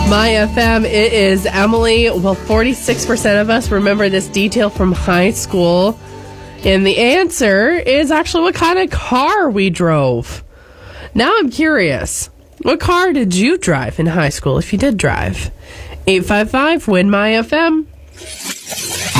My FM, it is Emily. Well, 46% of us remember this detail from high school. And the answer is actually what kind of car we drove. Now I'm curious. What car did you drive in high school, if you did drive? 855-WIN-MY-FM.